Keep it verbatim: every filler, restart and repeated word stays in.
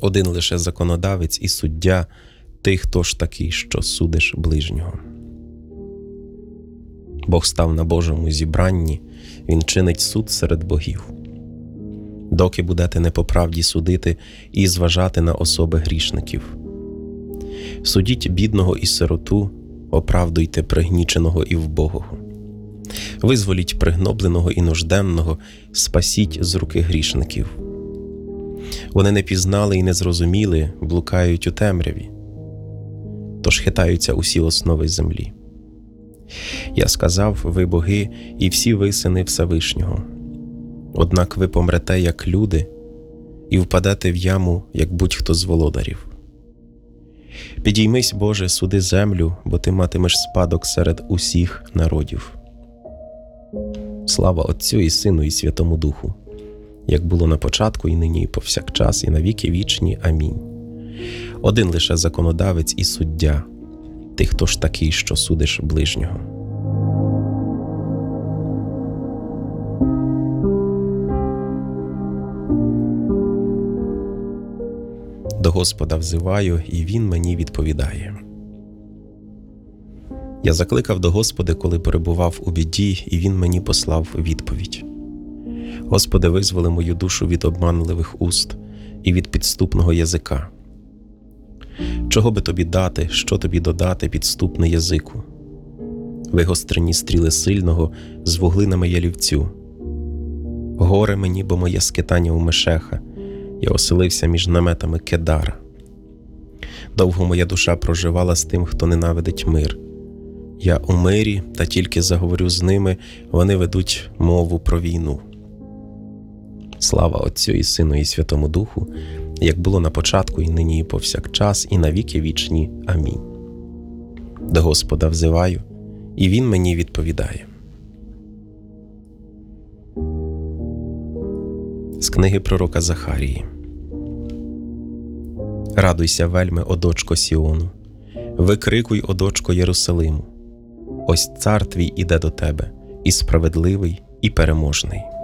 Один лише законодавець і суддя, ти хто ж такий, що судиш ближнього? Бог став на Божому зібранні, Він чинить суд серед богів. Доки будете не по правді судити і зважати на особи грішників. Судіть бідного і сироту, оправдуйте пригніченого і вбогого. Визволіть пригнобленого і нужденного, спасіть з руки грішників. Вони не пізнали і не зрозуміли, блукають у темряві, тож хитаються усі основи землі. Я сказав, ви боги, і всі ви сини Всевишнього. Однак ви помрете, як люди, і впадете в яму, як будь-хто з володарів. Підіймись, Боже, суди землю, бо ти матимеш спадок серед усіх народів. Слава Отцю і Сину і Святому Духу, як було на початку, і нині, і повсякчас, і на віки вічні. Амінь. Один лише законодавець і суддя, ти хто ж такий, що судиш ближнього? До Господа взиваю, і Він мені відповідає. Я закликав до Господа, коли перебував у біді, і Він мені послав відповідь. Господи, визволи мою душу від обманливих уст і від підступного язика. Чого би тобі дати, що тобі додати, підступне язику? Вигострені стріли сильного з вуглинами ялівцю. Горе мені, бо моє скитання у Мешеха, я оселився між наметами Кедара. Довго моя душа проживала з тим, хто ненавидить мир. Я у мирі, та тільки заговорю з ними, вони ведуть мову про війну. Слава Отцю і Сину і Святому Духу, як було на початку, і нині, і повсякчас, і на віки вічні. Амінь. До Господа взиваю, і Він мені відповідає. З книги пророка Захарії. Радуйся, вельми, о дочко Сіону, викрикуй, о дочко Єрусалиму. Ось цар твій іде до тебе, і справедливий, і переможний.